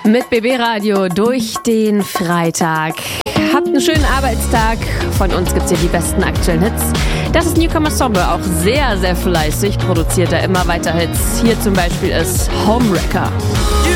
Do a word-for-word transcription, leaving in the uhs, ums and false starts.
Mit B B Radio durch den Freitag. Habt einen schönen Arbeitstag. Von uns gibt's hier die besten aktuellen Hits. Das ist Newcomer Ensemble, auch sehr, sehr fleißig. Produziert er immer weiter Hits. Hier zum Beispiel ist Homewrecker.